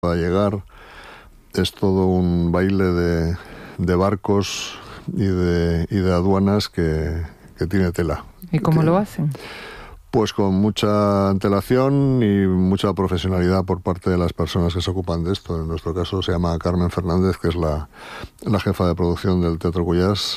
a llegar. Es todo un baile de barcos y de aduanas que tiene tela. ¿Y cómo lo hacen? Pues con mucha antelación y mucha profesionalidad por parte de las personas que se ocupan de esto. En nuestro caso se llama Carmen Fernández, que es la jefa de producción del Teatro Cuyàs,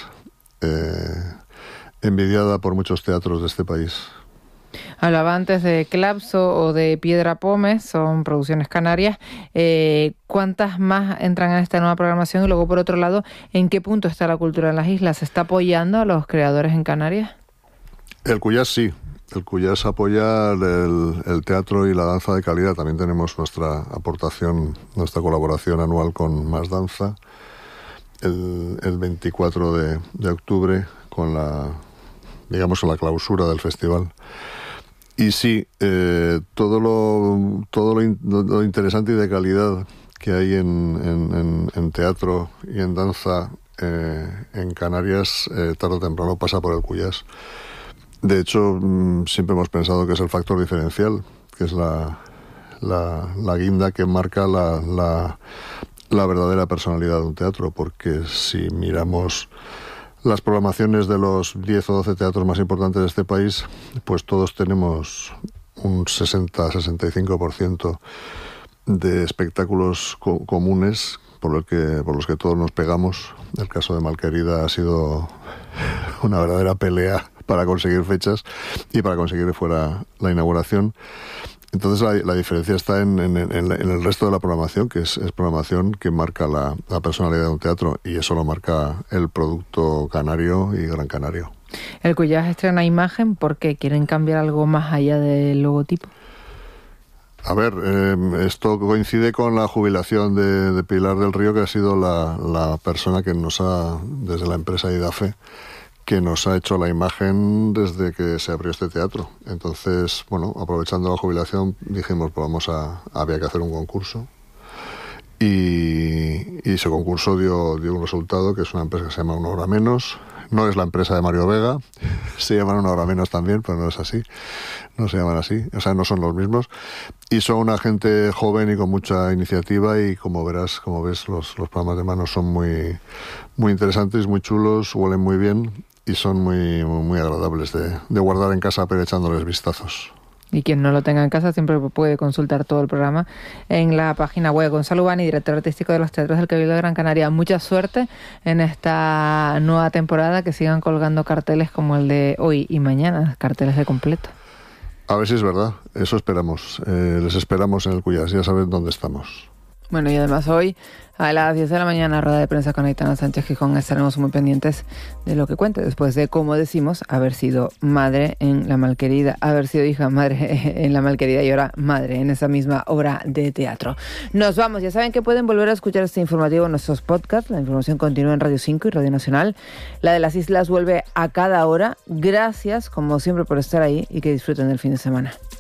envidiada por muchos teatros de este país. Hablaba antes de Clapso o de Piedra Pómez, son producciones canarias. ¿Cuántas más entran en esta nueva programación? Y luego, por otro lado, ¿en qué punto está la cultura en las islas? ¿Se está apoyando a los creadores en Canarias? El Cuyàs sí. El Cuyàs apoya el teatro y la danza de calidad. También tenemos nuestra aportación, nuestra colaboración anual con Más Danza, el 24 de octubre, con la clausura del festival. Y sí, todo lo interesante y de calidad que hay en teatro y en danza en Canarias, tarde o temprano pasa por el Cuyàs. De hecho, siempre hemos pensado que es el factor diferencial, que es la guinda que marca la verdadera personalidad de un teatro, porque si miramos las programaciones de los 10 o 12 teatros más importantes de este país, pues todos tenemos un 60-65% de espectáculos comunes por los que todos nos pegamos. El caso de Malquerida ha sido una verdadera pelea para conseguir fechas y para conseguir que fuera la inauguración. Entonces la diferencia está en el resto de la programación, que es programación que marca la personalidad de un teatro, y eso lo marca el producto canario y gran canario. El Cuyàs estrena imagen porque quieren cambiar algo más allá del logotipo. A ver, esto coincide con la jubilación de Pilar del Río, que ha sido la persona que nos ha, desde la empresa IDAFE, que nos ha hecho la imagen desde que se abrió este teatro. Entonces, bueno, aprovechando la jubilación, dijimos, pues había que hacer un concurso. Y ese concurso dio un resultado, que es una empresa que se llama Una Hora Menos. No es la empresa de Mario Vega, se llaman Una Hora Menos también, pero no es así, no se llaman así, o sea, no son los mismos. Y son una gente joven y con mucha iniciativa, y como ves, los programas de mano son muy, muy interesantes, muy chulos, huelen muy bien y son muy, muy agradables de guardar en casa, pero echándoles vistazos. Y quien no lo tenga en casa siempre puede consultar todo el programa en la página web. Gonzalo Ubani, director artístico de los Teatros del Cabildo de Gran Canaria. Mucha suerte en esta nueva temporada, que sigan colgando carteles como el de hoy y mañana, carteles de completo. A ver si es verdad, eso esperamos. Les esperamos en el Cuyàs, ya saben dónde estamos. Bueno, y además hoy a las 10 de la mañana, rueda de prensa con Aitana Sánchez Gijón. Estaremos muy pendientes de lo que cuente después de, como decimos, haber sido madre en La Malquerida, haber sido hija, madre en La Malquerida y ahora madre en esa misma obra de teatro. Nos vamos. Ya saben que pueden volver a escuchar este informativo en nuestros podcasts. La información continúa en Radio 5 y Radio Nacional. La de las Islas vuelve a cada hora. Gracias, como siempre, por estar ahí y que disfruten del fin de semana.